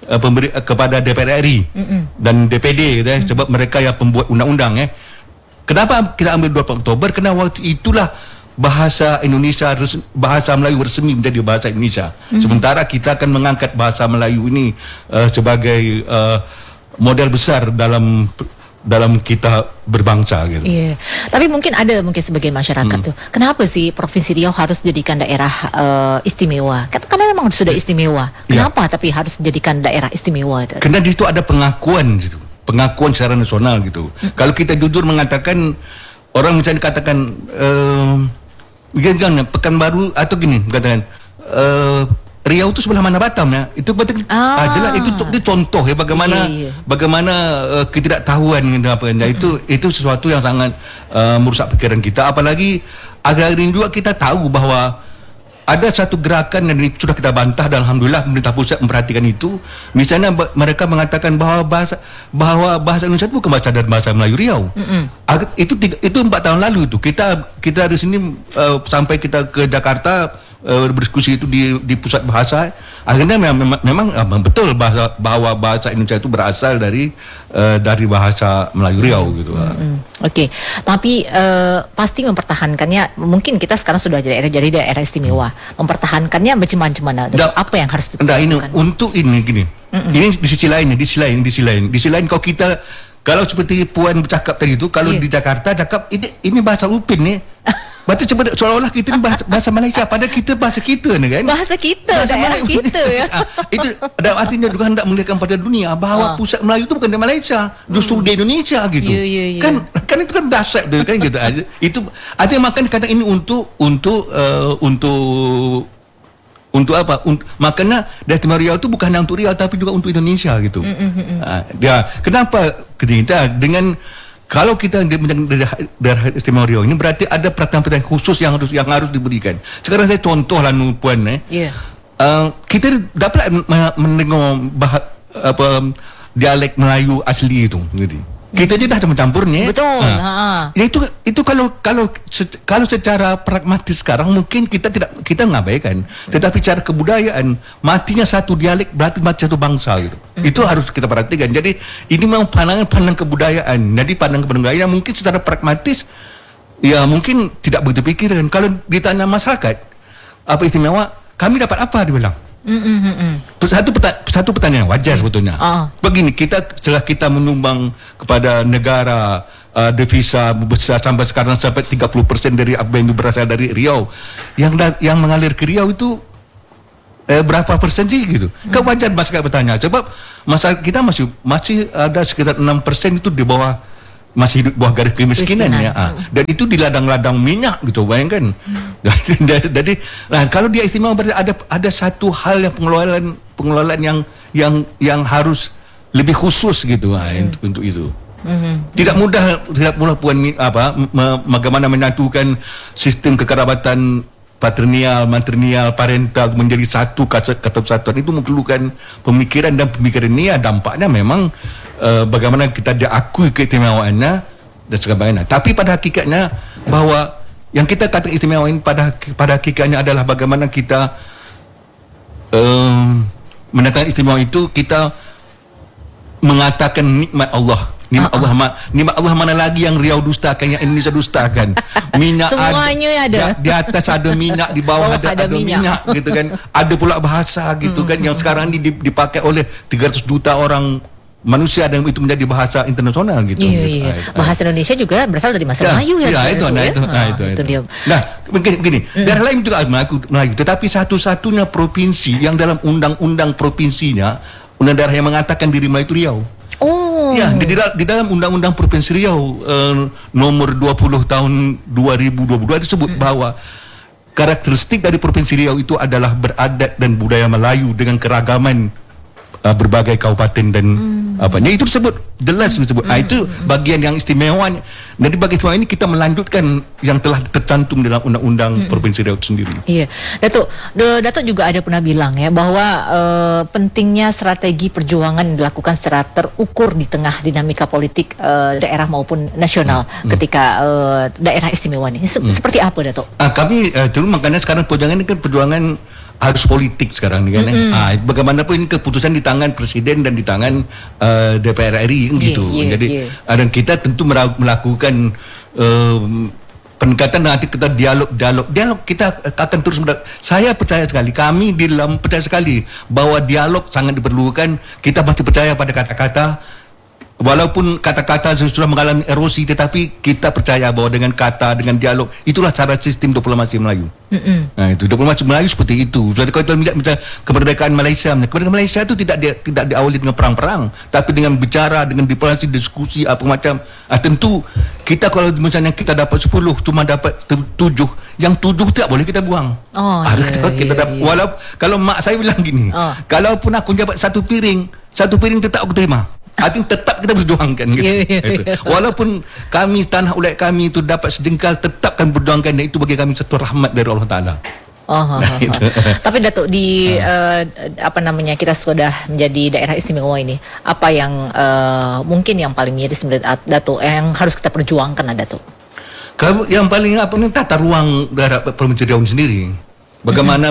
kepada DPR RI dan DPD sebab mereka yang pembuat undang-undang Kenapa kita ambil 24 Oktober? Kerana waktu itulah bahasa Indonesia bahasa Melayu resmi menjadi bahasa Indonesia. Sementara kita akan mengangkat bahasa Melayu ini sebagai model besar dalam kita berbangsa gitu. Iya. Tapi mungkin sebagian masyarakat tuh, kenapa sih Provinsi Riau harus dijadikan daerah istimewa? Karena memang sudah istimewa. Kenapa tapi harus dijadikan daerah istimewa? Karena di situ ada pengakuan gitu. Pengakuan secara nasional gitu. Kalau kita jujur mengatakan, orang misalnya katakan Pekanbaru atau gini katakan Riau itu sebelah mana Batam ya? Itu betul. Jelas itu contoh bagaimana ketidaktahuan gitu apa itu sesuatu yang sangat merusak pikiran kita. Apalagi akhir-akhir ini juga kita tahu bahwa ada satu gerakan yang sudah kita bantah dan alhamdulillah pemerintah pusat memperhatikan itu. Misalnya mereka mengatakan bahwa bahasa Indonesia itu bukan bahasa Melayu Riau. Itu 4 tahun lalu itu kita dari sini sampai kita ke Jakarta berdiskusi itu di pusat bahasa. Akhirnya memang betul bahwa bahasa Indonesia itu berasal dari bahasa Melayu Riau gitu. Oke. Tapi pasti mempertahankannya, mungkin kita sekarang sudah jadi daerah istimewa. Mempertahankannya macam mana? Apa yang harus dilakukan? Untuk ini gini. Ini di sisi lain kalau kita, kalau seperti Puan bercakap tadi itu, kalau di Jakarta cakap ini bahasa Upin nih. Berarti seolah-olah kita ni bahasa Malaysia, padahal kita bahasa kita ni kan. Bahasa kita, daerah kita ya. Itu dan artinya juga hendak melihatkan pada dunia bahawa pusat Melayu itu bukan di Malaysia, justru di Indonesia gitu. Kan itu kan dahsyat tu kan gitu aja. Itu artinya makan kata ini untuk apa? Makanya Istimewa Riau itu bukan hanya untuk Riau tapi juga untuk Indonesia gitu. Kenapa kita dengan kalau kita daerah Istimewa Riau ini berarti ada perhatian khusus yang harus diberikan. Sekarang saya contohlah Puan kita dapat mendengar dialek Melayu asli itu gitu. Kita je dah mencampurnya. Betul. Itu kalau secara pragmatis sekarang mungkin kita mengabaikan. Tetapi secara kebudayaan, matinya satu dialek berarti mati satu bangsa gitu. Itu harus kita perhatikan. Jadi ini memang pandangan kebudayaan. Jadi pandangan kebudayaan mungkin secara pragmatis ya mungkin tidak begitu pikiran. Kalau ditanya masyarakat apa istimewa, kami dapat apa dia bilang? Satu pertanyaan wajar sebetulnya. Begini, setelah kita menyumbang kepada negara devisa besar sampai sekarang sampai 30% dari apa yang berasal dari Riau, yang mengalir ke Riau itu berapa persen sih gitu? Kan wajar masyarakat bertanya. Sebab masyarakat kita masih ada sekitar 6% itu di bawah, masih hidup bawah garis kemiskinan ya. Dan itu di ladang-ladang minyak gitu, bayangkan. Jadi kalau dia istimewa berarti ada satu hal yang pengelolaan yang harus lebih khusus gitu untuk itu. Tidak mudah Puan bagaimana menyatukan sistem kekerabatan matrinial, parental menjadi satu kesatuan. Itu memerlukan pemikiran, dan pemikiran ini dampaknya memang bagaimana kita diakui keistimewaannya dan sebagainya. Tapi pada hakikatnya bahwa yang kita katakan istimewa ini pada hakikatnya adalah bagaimana kita mendatangkan istimewa itu, kita mengatakan nikmat Allah. Nikmat Allah mana lagi yang Riau dustakan, yang Indonesia dustakan? Minyak semuanya ada. Di atas ada minyak, di bawah ada minyak gitu kan. Ada pula bahasa gitu kan yang sekarang ini dipakai oleh 300 juta orang manusia, dan itu menjadi bahasa internasional gitu. Bahasa Indonesia juga berasal dari bahasa Melayu itu. Nah, begini, daerah lain juga Melayu, tetapi satu-satunya provinsi yang dalam undang-undang provinsinya, undang daerah yang mengatakan diri Melayu itu Riau. Di dalam Undang-Undang Provinsi Riau nomor 20 tahun 2022 disebut bahwa karakteristik dari Provinsi Riau itu adalah beradat dan budaya Melayu dengan keragaman berbagai kabupaten dan apanya, itu jelas disebut. Itu bagian yang istimewa. Jadi bagi semua ini kita melanjutkan yang telah tercantum dalam Undang-Undang Provinsi Riau itu sendiri. Iya, Datuk juga ada pernah bilang ya bahwa pentingnya strategi perjuangan dilakukan secara terukur di tengah dinamika politik daerah maupun nasional ketika daerah istimewa ini. Seperti apa, Datuk? Kami dulu makanya sekarang perjuangan ini kan perjuangan arus politik sekarang ni kan. Bagaimanapun keputusan di tangan presiden dan di tangan DPR RI gitu. Jadi dan kita tentu melakukan pendekatan, nanti kita dialog kita akan terus saya percaya sekali, kami di dalam percaya sekali bahwa dialog sangat diperlukan. Kita masih percaya pada kata-kata, walaupun kata-kata sudah mengalami erosi, tetapi kita percaya bahwa dengan kata, dengan dialog, itulah cara sistem diplomasi Melayu. Nah, itu diplomasi Melayu seperti itu. Jadi kalau kita melihat misalnya kemerdekaan Malaysia itu tidak diawali dengan perang-perang, tapi dengan bicara, dengan diplomasi, diskusi apa macam. Tentu kita kalau misalnya kita dapat 10, cuma dapat 7, yang 7 tidak boleh kita buang. Walau kalau mak saya bilang gini, kalaupun aku dapat satu piring tetap aku terima. Artinya tetap kita berjuangkan gitu. Walaupun kami, tanah ulat kami itu dapat sedengkal, tetap kami berjuangkan, dan itu bagi kami satu rahmat dari Allah Ta'ala. Tapi Datuk kita sudah menjadi daerah istimewa ini, apa yang mungkin yang paling miris menurut Datuk yang harus kita perjuangkan, Datuk? Kalau yang paling tata ruang daerah Provinsi Riau sendiri. Bagaimana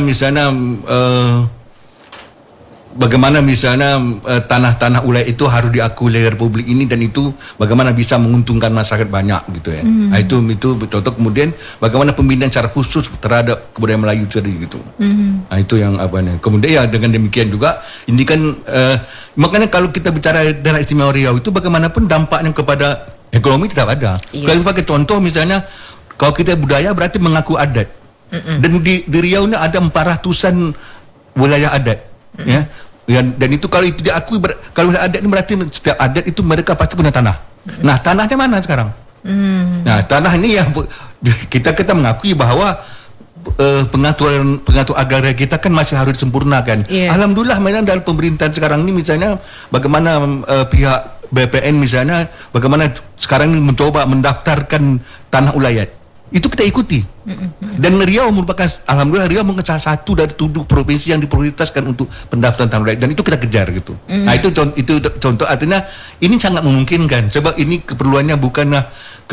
misalnya tanah-tanah ulat itu harus diakui oleh Republik ini, dan itu bagaimana bisa menguntungkan masyarakat banyak gitu ya. Itu contoh. Kemudian bagaimana pembinaan secara khusus terhadap kebudayaan Melayu tadi gitu. Itu yang kemudian ya dengan demikian juga ini kan makanya kalau kita bicara daerah istimewa Riau itu bagaimanapun dampaknya kepada ekonomi tetap ada. Kalau sebagai contoh misalnya, kalau kita budaya berarti mengaku adat. Dan di Riau ini ada 400-an wilayah adat. Dan itu kalau itu diakui, kalau adat ini berarti setiap adat itu mereka pasti punya tanah. Nah, tanahnya mana sekarang? Nah, tanah ini yang kita mengakui bahwa pengaturan agraria kita kan masih harus disempurnakan. Alhamdulillah memang dalam pemerintahan sekarang ini misalnya bagaimana pihak BPN misalnya bagaimana sekarang ini mencoba mendaftarkan tanah ulayat. Itu kita ikuti. Dan Riau merupakan, alhamdulillah Riau merupakan salah satu dari 7 provinsi yang diprioritaskan untuk pendaftaran tanah ulayat, dan itu kita kejar gitu. Nah, itu contoh, artinya ini sangat memungkinkan, sebab ini keperluannya bukanlah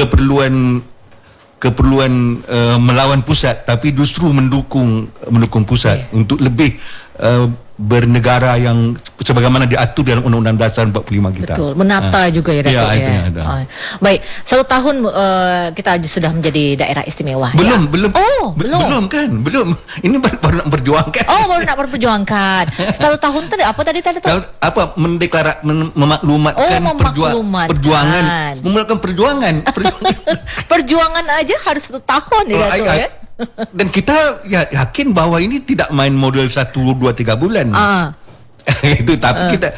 keperluan melawan pusat, tapi justru mendukung pusat untuk lebih bernegara yang sebagaimana diatur dalam Undang-Undang Dasar 45 kita. Betul, menata juga ya Datuk ya. Baik, 1 tahun kita sudah menjadi daerah istimewa. Belum. Belum Kan? Belum. Ini baru nak berjuangkan. Baru nak berperjuangkan. 1 tahun tadi apa tadi? Memaklumatkan perjuangan. Memulakan perjuangan. Perjuangan aja harus 1 tahun ya Datuk ya. Dan kita yakin bahwa ini tidak main model 1, 2, 3 bulan. Itu tapi kita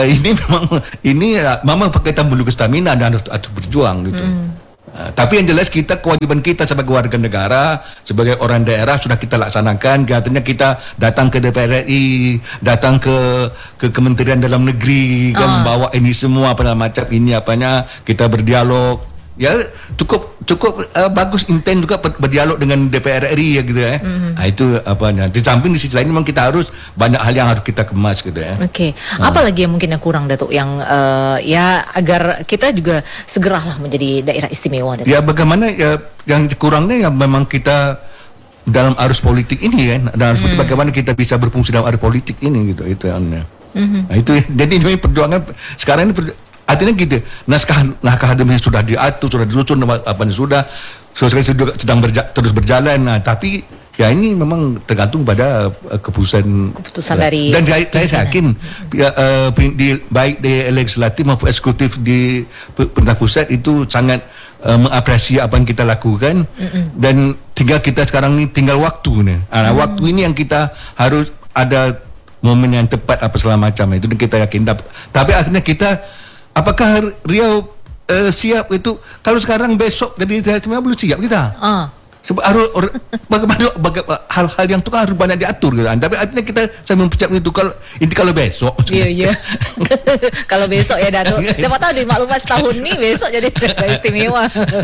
memang kita perlu stamina dan harus berjuang gitu. Tapi yang jelas kewajiban kita sebagai warga negara, sebagai orang daerah sudah kita laksanakan. Artinya kita datang ke DPR RI, datang ke Kementerian Dalam Negeri, kan membawa ini semua macam ini kita berdialog. Ya cukup bagus, intens juga berdialog dengan DPR RI ya gitu ya. Nah, itu di samping di sisi lain memang kita harus banyak hal yang harus kita kemas gitu ya. Apa lagi yang mungkin yang kurang Datuk, yang agar kita juga segeralah menjadi daerah istimewa Datuk? Ya bagaimana yang kurangnya memang kita dalam arus politik ini kan, bagaimana kita bisa berfungsi dalam arus politik ini gitu, itu Nah, itu jadi ini perjuangan sekarang ini artinya gitu, naskah akademik sudah diatur, sudah disusun, sedang terus berjalan. Nah, tapi ya ini memang tergantung pada keputusan dari. Dan saya yakin baik di legislatif maupun eksekutif di pemerintah pusat itu sangat mengapresiasi apa yang kita lakukan. Dan kita sekarang ini tinggal waktu nih. Waktu ini yang kita harus ada momen yang tepat segala macam itu kita yakin. Tapi akhirnya apakah Riau siap itu? Kalau sekarang besok jadi daerah istimewa belum siap kita. Sebab bagaimana hal-hal yang itu kan harus banyak diatur gitu. Tapi artinya saya mempercayai itu kalau besok. Iya. Kalau besok ya Datuk. Siapa tahu di maklumat setahun ini besok jadi daerah istimewa.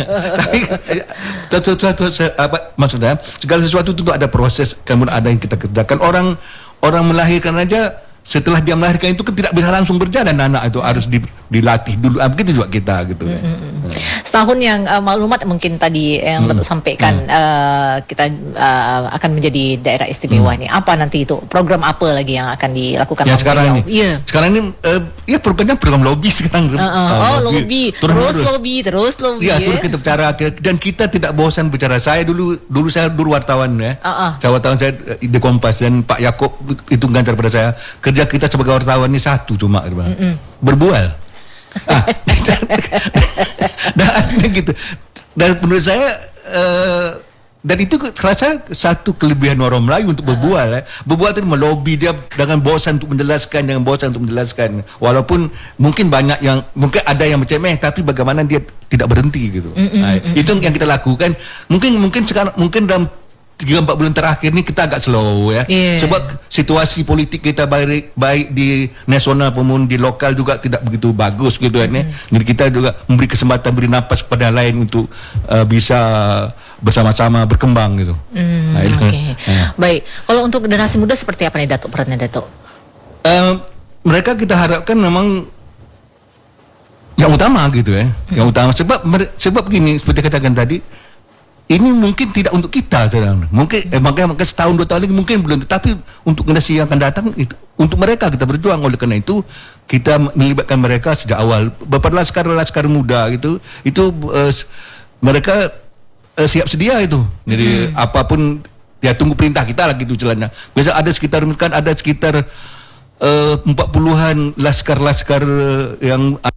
Tapi maksudnya segala sesuatu itu ada proses, kemudian ada yang kita kerjakan. Orang melahirkan aja, setelah dia melahirkan itu tidak bisa langsung berjalan, anak itu harus dilatih dulu. Begitu juga kita gitu. setahun yang maklumat mungkin tadi yang Datuk sampaikan kita akan menjadi daerah istimewa ini. Apa nanti itu program apa lagi yang akan dilakukan? Yang sekarang ini, sekarang ini ya programnya program lobby sekarang. Lobby, terus lobby. Ya, terus kita bicara dan kita tidak bosan bicara. Saya dulu saya wartawan ya. Saya wartawan saya di Kompas dan Pak Yaakob itu ganjar pada saya. Kerja kita sebagai wartawan ini satu cuma berbual. Dan artinya gitu. Dan menurut saya dan itu terasa satu kelebihan orang Melayu untuk berbual. Berbual itu melobi dia dengan bosan untuk menjelaskan. Walaupun mungkin mungkin ada yang bercemeh, tapi bagaimana dia tidak berhenti gitu. Itu yang kita lakukan. Mungkin sekarang dalam 3-4 bulan terakhir ni kita agak slow ya. Sebab situasi politik kita baik di nasional maupun di lokal juga tidak begitu bagus gitu kan. Jadi kita juga memberi kesempatan, beri nafas kepada lain untuk bisa bersama-sama berkembang gitu. Baik. Kalau untuk generasi muda seperti apa nih Datuk, perannya Datuk? Mereka kita harapkan memang yang utama gitu ya. Yang utama sebab gini seperti katakan tadi, ini mungkin tidak untuk kita sekarang. Mungkin makanya setahun 2 tahun lagi mungkin belum, tetapi untuk generasi yang akan datang itu untuk mereka kita berjuang. Oleh karena itu kita melibatkan mereka sejak awal. Beberapa laskar muda itu mereka siap sedia itu. Jadi apapun ya tunggu perintah kita lah gitu jalannya. Biasa ada sekitar 40-an laskar yang